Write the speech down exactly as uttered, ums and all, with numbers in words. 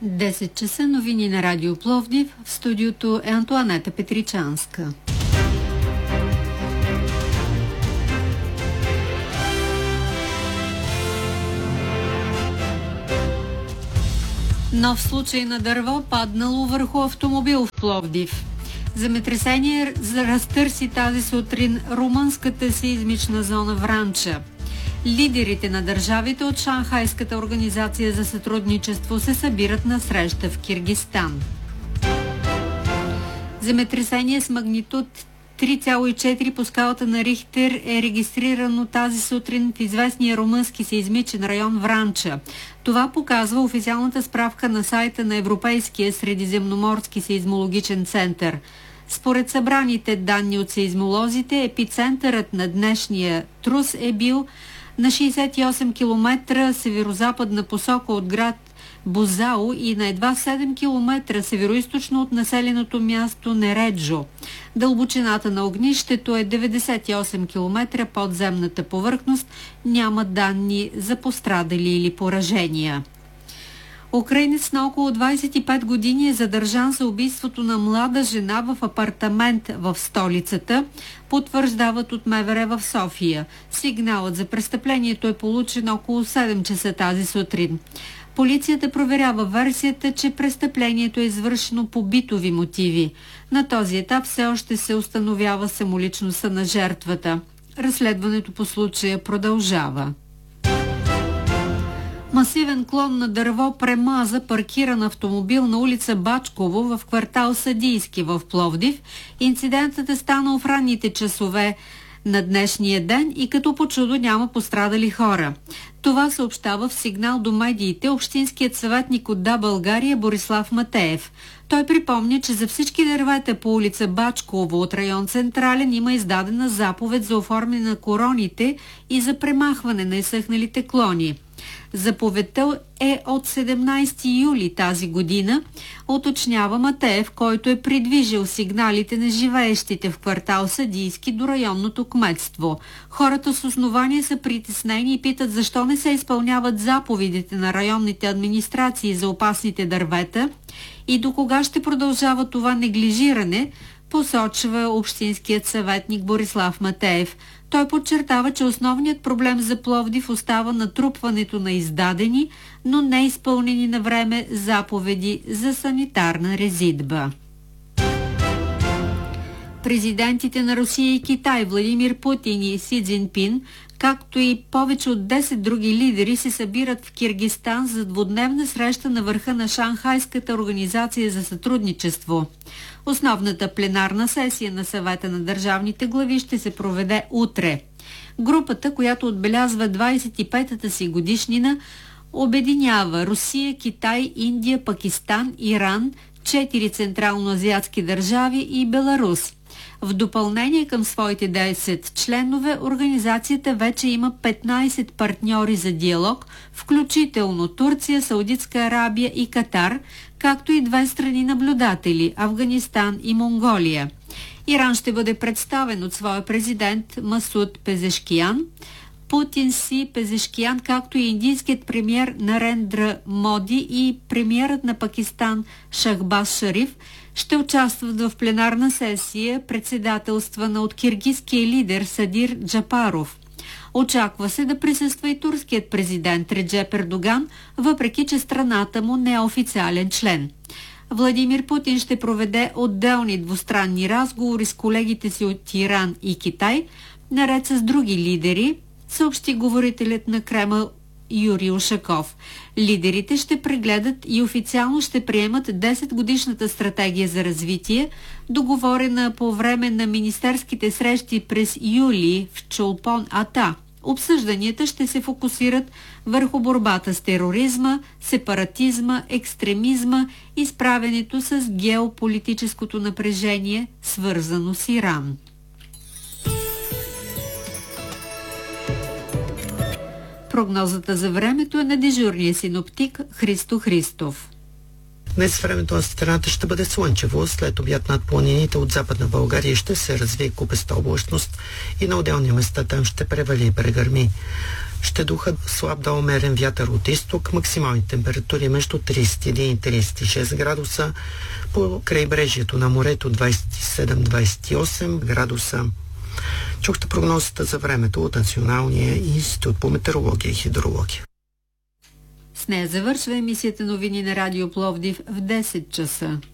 десет часа, новини на Радио Пловдив. В студиото е Антоанета Петричанска. Нов случай на дърво паднало върху автомобил в Пловдив. Земетресение разтърси тази сутрин румънската сеизмична зона Вранча. Лидерите на държавите от Шанхайската организация за сътрудничество се събират на среща в Киргизстан. Земетресение с магнитуд три цяло и четири по скалата на Рихтер е регистрирано тази сутрин в известния румънски сеизмичен район Вранча. Това показва официалната справка на сайта на Европейския средиземноморски сеизмологичен център. Според събраните данни от сеизмолозите, епицентърът на днешния трус е бил на шейсет и осем километра северозападна посока от град Бозао и на едва седем километра североизточно от населеното място Нереджо. Дълбочината на огнището е деветдесет и осем километра под земната повърхност. Няма данни за пострадали или поражения. Украинец на около двадесет и пет години е задържан за убийството на млада жена в апартамент в столицата, потвърждават от МВР в София. Сигналът за престъплението е получен около седем часа тази сутрин. Полицията проверява версията, че престъплението е извършено по битови мотиви. На този етап все още се установява самоличността на жертвата. Разследването по случая продължава. Масивен клон на дърво премаза паркиран автомобил на улица Бачково в квартал Съдийски в Пловдив. Инцидентът е станал в ранните часове на днешния ден и като по чудо няма пострадали хора. Това съобщава в сигнал до медиите общинският съветник от Да, България Борислав Матеев. Той припомня, че за всички дървета по улица Бачково от район Централен има издадена заповед за оформяне на короните и за премахване на изсъхналите клони. Заповедта е от седемнадесети юли тази година, уточнява Матеев, който е придвижил сигналите на живеещите в квартал Съдийски до районното кметство. Хората с основание са притеснени и питат защо не се изпълняват заповедите на районните администрации за опасните дървета и до кога ще продължава това неглижиране, посочва общинският съветник Борислав Матеев. Той подчертава, че основният проблем за Пловдив остава натрупването на издадени, но не изпълнени на време заповеди за санитарна резидба. Президентите на Русия и Китай Владимир Путин и Си Цзинпин, както и повече от десет други лидери, се събират в Киргизстан за двудневна среща на върха на Шанхайската организация за сътрудничество. Основната пленарна сесия на съвета на държавните глави ще се проведе утре. Групата, която отбелязва двадесет и петата си годишнина, обединява Русия, Китай, Индия, Пакистан, Иран, четири централно-азиатски държави и Беларус. В допълнение към своите десет членове, организацията вече има петнадесет партньори за диалог, включително Турция, Саудитска Арабия и Катар, както и две страни наблюдатели – Афганистан и Монголия. Иран ще бъде представен от своя президент Масуд Пезешкиян. Путин, Си, Пезешкиян, както и индийският премиер Нарендра Моди и премиерът на Пакистан Шахбаз Шариф ще участват в пленарна сесия, председателствана от киргизския лидер Садир Джапаров. Очаква се да присъства и турският президент Реджеп Ердоган, въпреки че страната му не е официален член. Владимир Путин ще проведе отделни двустранни разговори с колегите си от Иран и Китай, наред с други лидери, съобщи говорителят на Кремъл Юрий Ушаков. Лидерите ще прегледат и официално ще приемат десетгодишната стратегия за развитие, договорена по време на министерските срещи през юли в Чолпон Ата. Обсъжданията ще се фокусират върху борбата с тероризма, сепаратизма, екстремизма и справянето с геополитическото напрежение, свързано с Иран. Прогнозата за времето е на дежурния синоптик Христо Христов. Днес времето на страната ще бъде слънчево, след обяд над планините от Западна България ще се развие купеста облачност и на отделни места там ще превали и прегърми. Ще духа слаб до умерен вятър от изток, максимални температури между тридесет и един и тридесет и шест градуса, по крайбрежието на морето двадесет и седем до двадесет и осем градуса. Чухте прогнозата за времето от Националния институт по метеорология и хидрология. С нея завършва емисията новини на Радио Пловдив в десет часа.